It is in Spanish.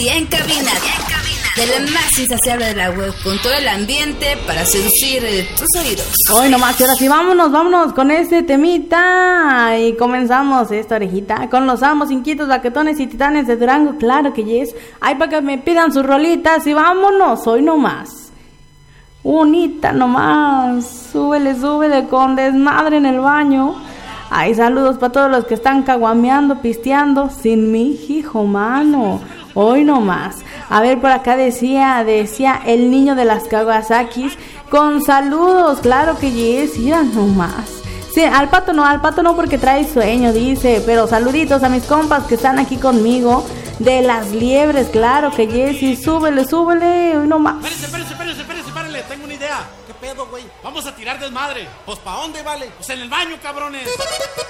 Y en cabina, de la más insaciable de la web, con todo el ambiente para seducir tus oídos. Hoy nomás, y ahora sí, vámonos con este temita. Y comenzamos esta orejita con los amos, inquietos, baquetones y titanes de Durango. Claro que yes. Ay, para que me pidan sus rolitas y vámonos, hoy nomás. Unita nomás, súbele con desmadre en el baño. Ay, saludos para todos los que están caguameando, pisteando, sin mi hijo, mano. Hoy nomás. A ver, por acá decía el niño de las Kawasakis, con saludos, claro que yes, mira nomás. Sí, al pato no porque trae sueño, dice, pero saluditos a mis compas que están aquí conmigo, de las liebres, claro que yes, y súbele, hoy nomás. Espérense, párale, tengo una idea. ¿Qué pedo, güey? Vamos a tirar desmadre. Pues, ¿pa' dónde, vale? Pues en el baño, cabrones.